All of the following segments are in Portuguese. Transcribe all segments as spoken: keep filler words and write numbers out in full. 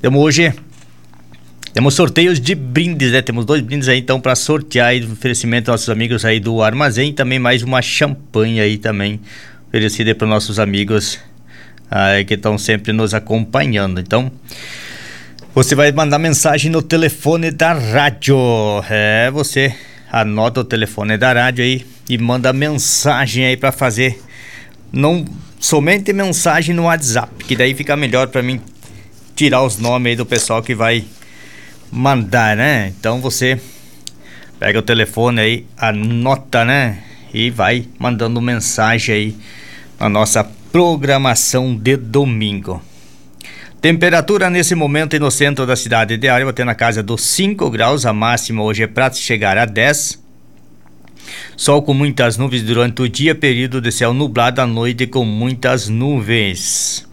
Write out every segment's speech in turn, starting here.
Temos hoje, temos sorteios de brindes, né? Temos dois brindes aí, então, para sortear aí, do oferecimento aos nossos amigos aí do Armazém, e também mais uma champanhe aí também, oferecida para os nossos amigos aí, que estão sempre nos acompanhando. Então, você vai mandar mensagem no telefone da rádio. É, você anota o telefone da rádio aí e manda mensagem aí para fazer, não somente mensagem no WhatsApp, que daí fica melhor para mim tirar os nomes aí do pessoal que vai mandar, né? Então você pega o telefone aí, anota, né? E vai mandando mensagem aí na nossa programação de domingo. Temperatura nesse momento aí no centro da cidade de Araras, batendo na casa dos cinco graus, a máxima hoje é para chegar a dez. Sol com muitas nuvens durante o dia, período de céu nublado à noite com muitas nuvens.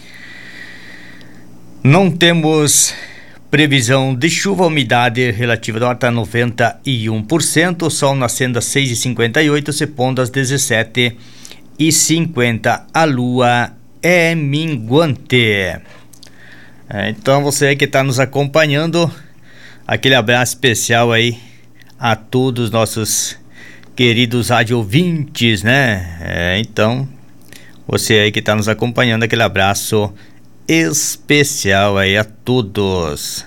Não temos previsão de chuva, umidade relativa do ar está noventa e um por cento, o sol nascendo às seis e cinquenta e oito, se pondo às dezessete e cinquenta, a lua é minguante. É, então você que está nos acompanhando, aquele abraço especial aí a todos os nossos queridos rádio ouvintes, né? É, então, você aí que está nos acompanhando, aquele abraço especial aí a todos.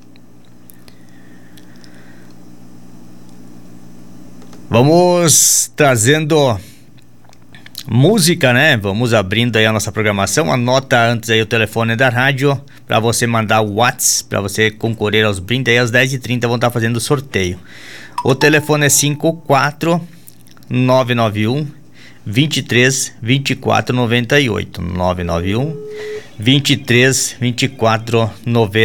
Vamos trazendo música, né? Vamos abrindo aí a nossa programação. Anota antes aí o telefone da rádio para você mandar o WhatsApp, para você concorrer aos brindes. Aí às dez e trinta vão estar fazendo o sorteio. O telefone é cinco quatro nove nove um, dois três, dois quatro nove oito. nove nove um, dois três, dois quatro nove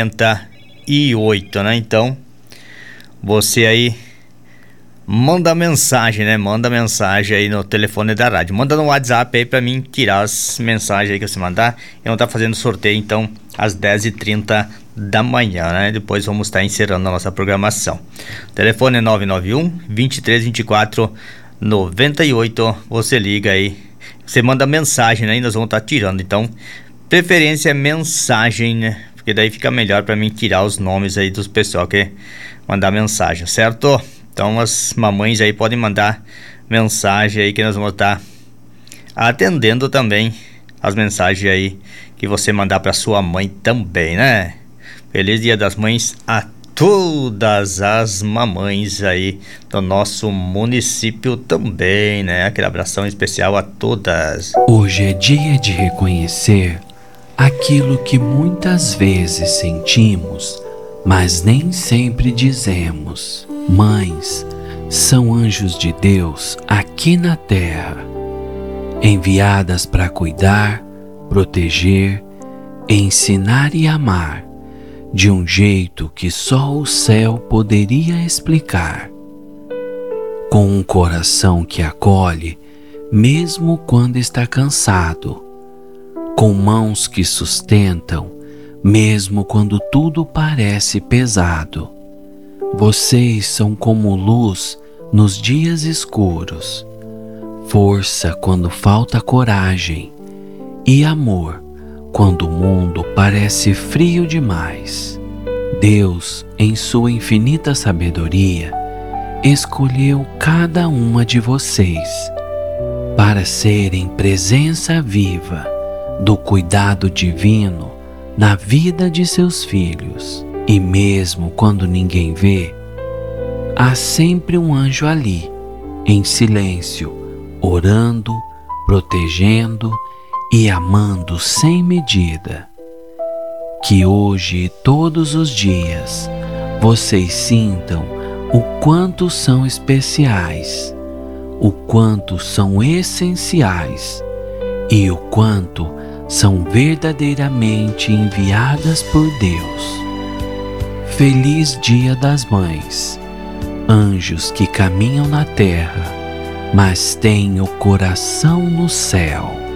oito, né? Então, você aí manda mensagem, né? Manda mensagem aí no telefone da rádio. Manda no WhatsApp aí pra mim tirar as mensagens aí que você mandar. Eu vou estar fazendo sorteio, então, às dez e trinta da manhã, né? Depois vamos estar encerrando a nossa programação. O telefone é nove nove um, dois três, dois quatro nove oito. Você liga aí. Você manda mensagem, né? E nós vamos estar tirando. Então, preferência é mensagem, né? Porque daí fica melhor pra mim tirar os nomes aí dos pessoal que mandar mensagem, certo? Então as mamães aí podem mandar mensagem aí que nós vamos estar atendendo também as mensagens aí que você mandar para sua mãe também, né? Feliz Dia das Mães a todas as mamães aí do nosso município também, né? Aquele abração especial a todas. Hoje é dia de reconhecer aquilo que muitas vezes sentimos, mas nem sempre dizemos. Mães são anjos de Deus aqui na terra, enviadas para cuidar, proteger, ensinar e amar, de um jeito que só o céu poderia explicar. Com um coração que acolhe, mesmo quando está cansado, com mãos que sustentam, mesmo quando tudo parece pesado. Vocês são como luz nos dias escuros, força quando falta coragem e amor quando o mundo parece frio demais. Deus, em sua infinita sabedoria, escolheu cada uma de vocês para serem presença viva do cuidado divino na vida de seus filhos. E mesmo quando ninguém vê, há sempre um anjo ali, em silêncio, orando, protegendo e amando sem medida. Que hoje e todos os dias vocês sintam o quanto são especiais, o quanto são essenciais e o quanto são verdadeiramente enviadas por Deus. Feliz Dia das Mães, anjos que caminham na terra, mas têm o coração no céu.